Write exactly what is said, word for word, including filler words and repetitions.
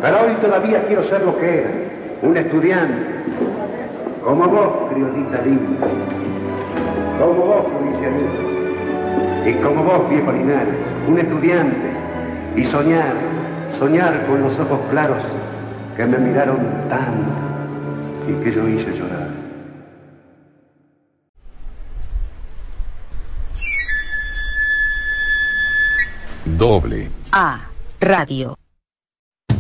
Pero hoy todavía quiero ser lo que era, un estudiante. Como vos, criollita linda. Como vos, provincianito. Y como vos, viejo Linares, un estudiante. Y soñar, soñar con los ojos claros que me miraron tanto y que yo hice llorar. Doble A Radio.